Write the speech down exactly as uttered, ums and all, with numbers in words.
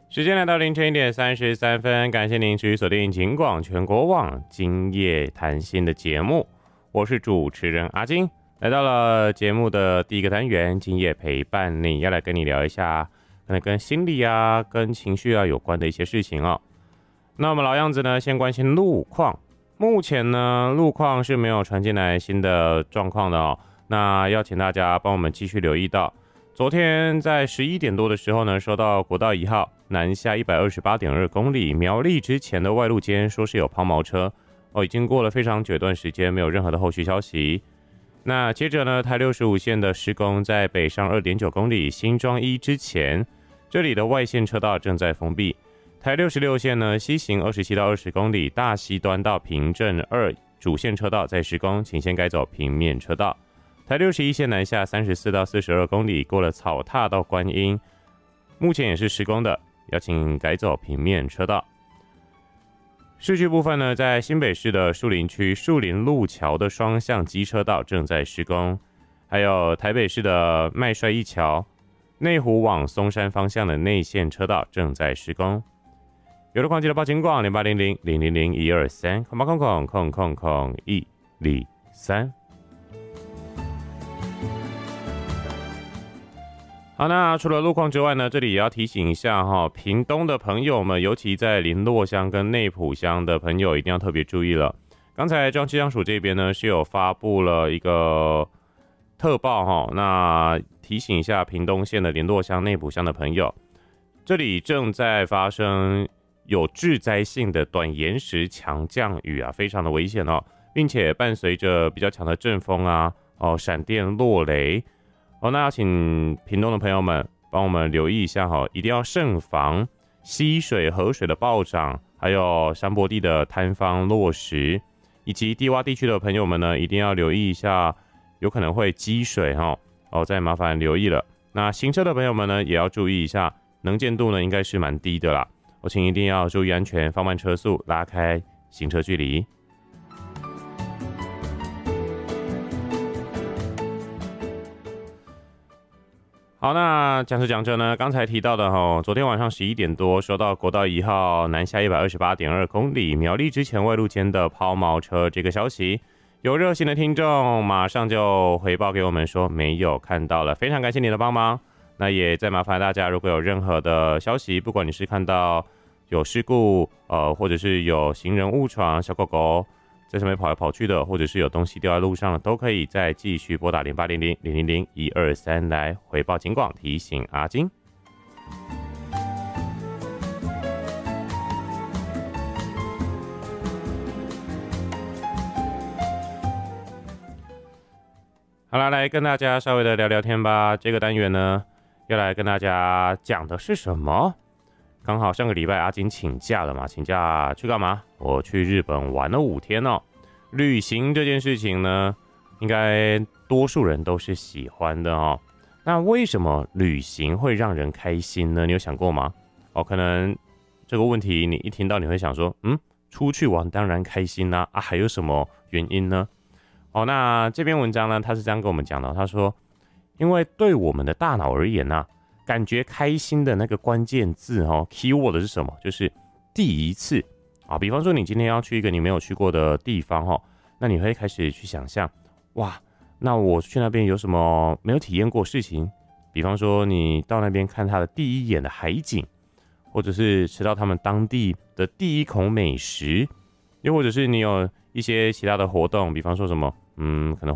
时间来到凌晨一点三十三分，感谢您持续锁定警广全国网今夜谈心的节目，我是主持人阿金，来到了节目的第一个单元，今夜陪伴你，要来跟你聊一下可能跟心理啊、跟情绪啊有关的一些事情哦。那我们老样子呢，先关心路况。目前呢，路况是没有传进来新的状况的哦。那要请大家帮我们继续留意到，昨天在十一点多的时候呢，收到国道一号南下一百二十八点二公里苗栗之前的外路间说是有抛锚车哦，已经过了非常久一段时间，没有任何的后续消息。那接着呢，台六十五线的施工在北上 二点九公里新庄一之前，这里的外线车道正在封闭。台六十六线呢，西行二十七到二十公里大溪端到平镇二主线车道在施工，请先改走平面车道。台六十一线南下三十四到四十二公里，过了草踏到观音，目前也是施工的，要请改走平面车道。市区部分呢，在新北市的树林区树林路桥的双向机车道正在施工，还有台北市的麦帅一桥内湖往松山方向的内线车道正在施工。有的矿机的报警广零八零零零零零一二三空八空空空空空一零三。好，那除了路况之外呢，这里也要提醒一下哈，屏东的朋友们，尤其在林落乡跟内埔乡的朋友，一定要特别注意了。刚才中央气象署这边呢是有发布了一个特报哈，那提醒一下屏东县的林落乡、内埔乡的朋友，这里正在发生有致灾性的短延时强降雨啊，非常的危险哦，并且伴随着比较强的阵风啊、哦闪电、落雷。哦，那要请屏东的朋友们帮我们留意一下哈，一定要慎防溪水、河水的暴涨，还有山坡地的坍方落石，以及低洼地区的朋友们呢，一定要留意一下，有可能会积水哈。哦，再麻烦留意了。那行车的朋友们呢，也要注意一下，能见度呢应该是蛮低的啦。我请一定要注意安全，放慢车速，拉开行车距离。好，那讲着讲着呢，刚才提到的齁，昨天晚上十一点多收到国道一号南下一百二十八点二公里苗栗之前外路间的抛锚车这个消息，有热心的听众马上就回报给我们说没有看到了，非常感谢你的帮忙。那也再麻烦大家，如果有任何的消息，不管你是看到有事故，呃，或者是有行人误闯、小狗狗在上面跑来跑去的，或者是有东西掉在路上的，都可以再继续拨打零八零零零零零一二三来回报警广，提醒阿金。好啦，来跟大家稍微的聊聊天吧。这个单元呢，要来跟大家讲的是什么？刚好上个礼拜阿金请假了嘛，请假去干嘛？我去日本玩了五天哦。旅行这件事情呢，应该多数人都是喜欢的哦。那为什么旅行会让人开心呢？你有想过吗？哦，可能这个问题你一听到你会想说，嗯，出去玩当然开心啦、啊，啊，还有什么原因呢？哦，那这篇文章呢，他是这样跟我们讲的，他说，因为对我们的大脑而言啊，感觉开心的那个关键字哦 ，keyword 是什么？就是第一次啊。比方说，你今天要去一个你没有去过的地方哦，那你会开始去想象，哇，那我去那边有什么没有体验过事情？比方说，你到那边看他的第一眼的海景，或者是吃到他们当地的第一口美食，又或者是你有一些其他的活动，比方说什么，嗯，可能